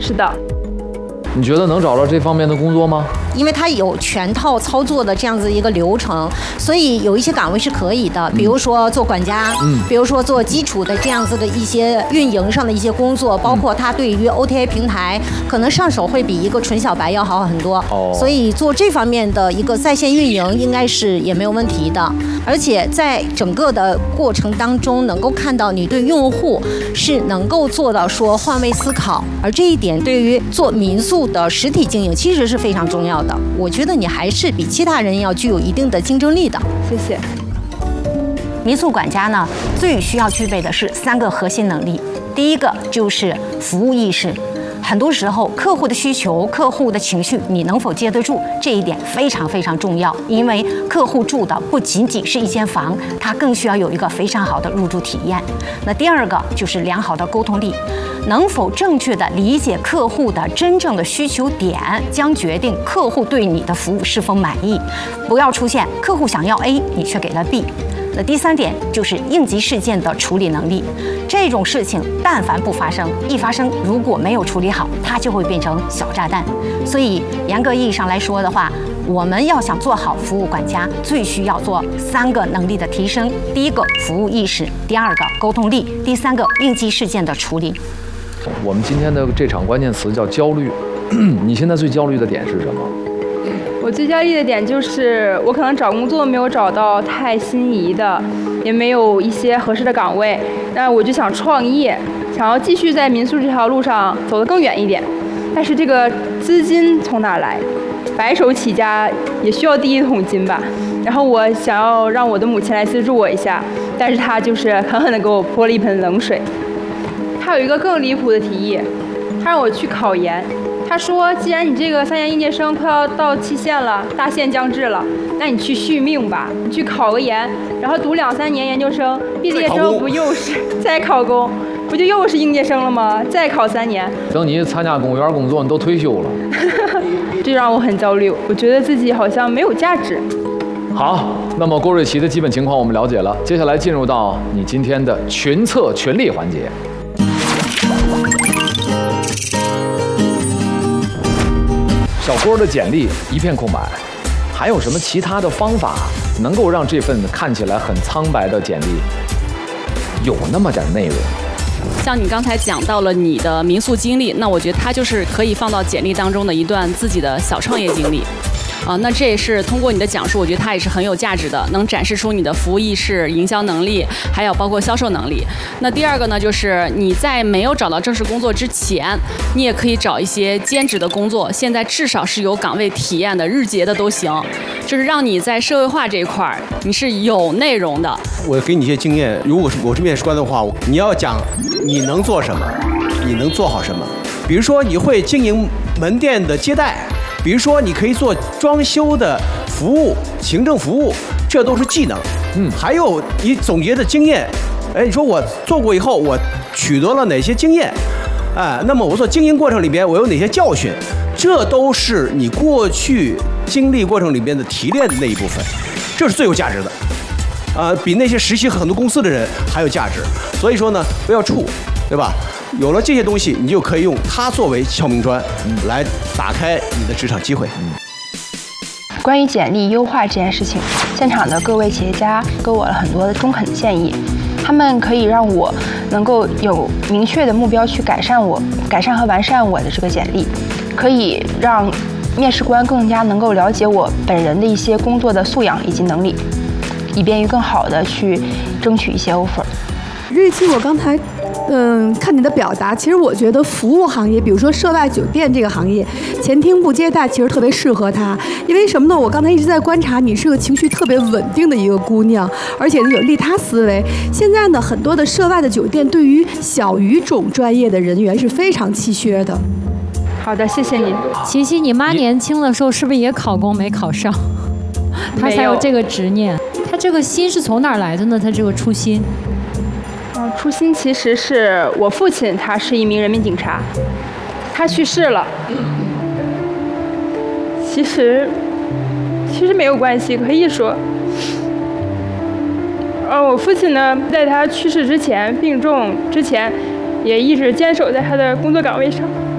是的。 你觉得能找到这方面的工作吗？ 因为它有全套操作的这样子一个流程，所以有一些岗位是可以的，比如说做管家，比如说做基础的这样子的一些运营上的一些工作，包括它对于 OTA 平台可能上手会比一个纯小白要好很多。所以做这方面的一个在线运营应该是也没有问题的，而且在整个的过程当中能够看到你对用户是能够做到说换位思考，而这一点对于做民宿的实体经营其实是非常重要的。我觉得你还是比其他人要具有一定的竞争力的。 谢谢。 民宿管家呢，最需要具备的是3个核心能力。第一个就是服务意识。很多时候，客户的需求、客户的情绪，你能否接得住，这一点非常非常重要。因为客户住的不仅仅是一间房，他更需要有一个非常好的入住体验。那第二个就是良好的沟通力，能否正确的理解客户的真正的需求点，将决定客户对你的服务是否满意。不要出现客户想要 A， 你却给了 B。那第3点就是应急事件的处理能力，这种事情但凡不发生，一发生如果没有处理好，它就会变成小炸弹。所以严格意义上来说的话，我们要想做好服务管家，最需要做3个能力的提升：第一个服务意识，第2个沟通力，第3个应急事件的处理。 我们今天的这场关键词叫焦虑，你现在最焦虑的点是什么？ 我最焦虑的点就是我可能找工作没有找到太心仪的，也没有一些合适的岗位，那我就想创业，想要继续在民宿这条路上走得更远一点。但是这个资金从哪来？白手起家也需要第一桶金吧。然后我想要让我的母亲来资助我一下，但是她就是狠狠地给我泼了一盆冷水。她有一个更离谱的提议，她让我去考研。他说：“既然你这个3年应届生快要到期限了，大限将至了，那你去续命吧，你去考个研，然后读2、3年研究生，毕业之后不又是再考公，不就又是应届生了吗？再考3年， 等你参加公务员工作，你都退休了。” 这让我很焦虑，我觉得自己好像没有价值。 好，那么郭瑞琪的基本情况我们了解了，接下来进入到你今天的群策群力环节。小郭的简历一片空白，还有什么其他的方法能够让这份看起来很苍白的简历有那么点内容？ 像你刚才讲到了你的民宿经历，那我觉得它就是可以放到简历当中的一段自己的小创业经历。那这也是通过你的讲述，我觉得它也是很有价值的，能展示出你的服务意识、营销能力，还有包括销售能力。那第2个呢，就是你在没有找到正式工作之前，你也可以找一些兼职的工作，现在至少是有岗位体验的，日结的都行，就是让你在社会化这一块你是有内容的。 我给你一些经验，如果是我是面试官的话，你要讲你能做什么，你能做好什么。比如说你会经营门店的接待，比如说你可以做装修的服务、行政服务，这都是技能。还有你总结的经验，你说我做过以后，我取得了哪些经验？那么我做经营过程里边，我有哪些教训？这都是你过去经历过程里边的提炼的那一部分，这是最有价值的。比那些实习很多公司的人还有价值。所以说呢，不要怵，对吧？有了这些东西，你就可以用它作为敲明砖，来打开你的职场机会。 关于简历优化这件事情，现场的各位企业家给我了很多的中肯的建议，他们可以让我能够有明确的目标去改善和完善我的这个简历，可以让面试官更加能够了解我本人的一些工作的素养以及能力，以便于更好的去争取一些 offer。 瑞琪，我刚才看你的表达，其实我觉得服务行业，比如说涉外酒店这个行业，前厅部接待其实特别适合他。因为什么呢？我刚才一直在观察，你是个情绪特别稳定的一个姑娘，而且呢有利他思维。现在呢，很多的涉外的酒店对于小语种专业的人员是非常稀缺的。 好的，谢谢你。 琪琪，你妈年轻的时候是不是也考公没考上？她才有这个执念。她这个心是从哪儿来的呢？她这个初心。 初心其实是我父亲，他是一名人民警察，他去世了。其实没有关系，可以说，我父亲呢，在他去世之前，病重之前，也一直坚守在他的工作岗位上。